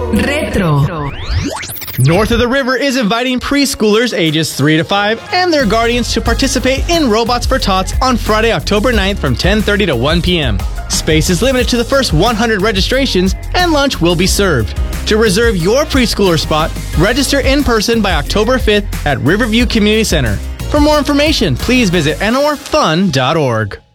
Retro. North of the River is inviting preschoolers ages 3 to 5 and their guardians to participate in Robots for Tots on Friday, October 9th from 10:30 to 1 p.m. Space is limited to the first 100 registrations and lunch will be served. To reserve your preschooler spot, register in person by October 5th at Riverview Community Center. For more information, please visit norfun.org.